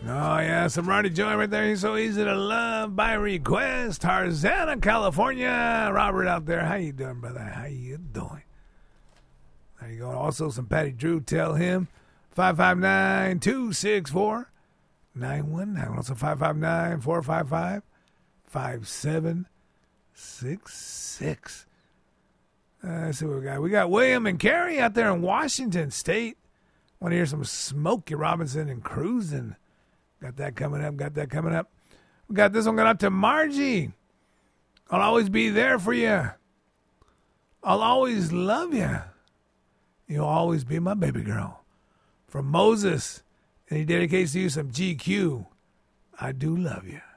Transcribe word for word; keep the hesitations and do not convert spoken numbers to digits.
Oh, yeah, some Roddy Joy right there. He's so easy to love by request. Tarzana, California. Robert out there. How you doing, brother? How you doing? There you go. Also, some Patty Drew. Tell him. five five nine, two six four, nine one nine. Also, five five nine, four five five, five seven six six. Uh, let's see what we got. We got William and Carrie out there in Washington State. Want to hear some Smokey Robinson and Cruising. Got that coming up. Got that coming up. We got this one going up to Margie. I'll always be there for you. I'll always love you. You'll always be my baby girl. From Moses. And he dedicates to you some G Q. I do love you.